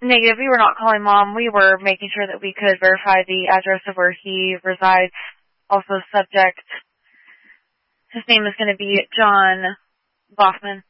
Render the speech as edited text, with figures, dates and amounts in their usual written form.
Negative. We were not calling Mom. We were making sure that we could verify the address of where he resides. Also, subject. His name is going to be John Boffman.